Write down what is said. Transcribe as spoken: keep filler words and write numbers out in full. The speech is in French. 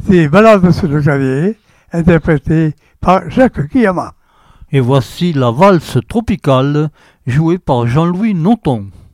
C'était Balade sur le clavier, interprété par Jacques Guillaumin. Et voici la valse tropicale jouée par Jean-Louis Noton.